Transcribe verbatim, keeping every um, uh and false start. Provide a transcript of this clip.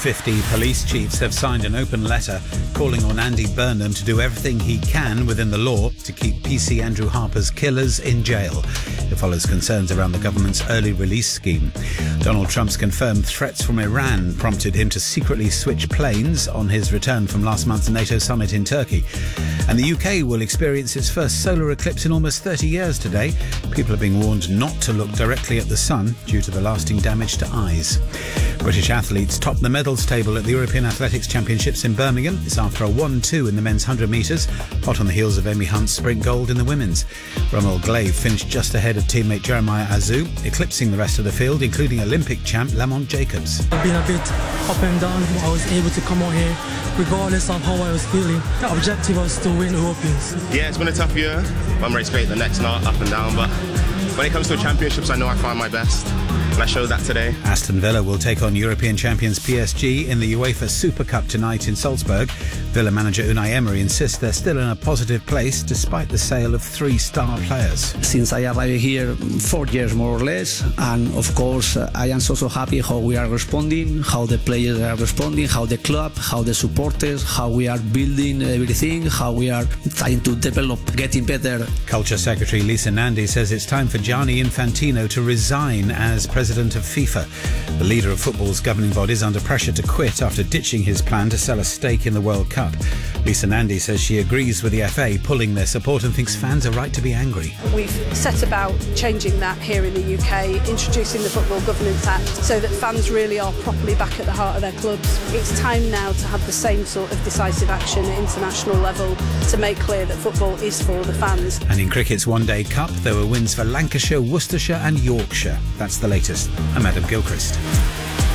fifty police chiefs have signed an open letter calling on Andy Burnham to do everything he can within the law to keep P C Andrew Harper's killers in jail. It follows concerns around the government's early release scheme. Donald Trump's confirmed threats from Iran prompted him to secretly switch planes on his return from last month's NATO summit in Turkey. And the U K will experience its first solar eclipse in almost thirty years today. People are being warned not to look directly at the sun due to the lasting damage to eyes. British athletes top the medals table at the European Athletics Championships in Birmingham. It's after a one two in the men's one hundred metres, hot on the heels of Amy Hunt's sprint gold in the women's. Rommel Glave finished just ahead of teammate Jeremiah Azu, eclipsing the rest of the field, including Olympic champ Lamont Jacobs. I've been a bit up and down, but I was able to come out here regardless of how I was feeling. The objective was to win Europeans. Yeah, it's been a tough year. One race great, the next not, up and down, but when it comes to championships, I know I find my best. And I showed that today. Aston Villa will take on European champions P S G in the UEFA Super Cup tonight in Salzburg. Villa manager Unai Emery insists they're still in a positive place despite the sale of three star players. Since I arrived here four years more or less, and of course uh, I am so so happy how we are responding, how the players are responding, how the club, how the supporters, how we are building everything, how we are trying to develop, getting better. Culture Secretary Lisa Nandy says it's time for Gianni Infantino to resign as president of FIFA. The leader of football's governing body is under pressure to quit after ditching his plan to sell a stake in the World Cup. Lisa Nandy says she agrees with the F A pulling their support and thinks fans are right to be angry. We've set about changing that here in the U K, introducing the Football Governance Act so that fans really are properly back at the heart of their clubs. It's time now to have the same sort of decisive action at international level to make clear that football is for the fans. And in cricket's One Day Cup, there were wins for Lancashire, Worcestershire and Yorkshire. That's the latest. I'm Adam Gilchrist.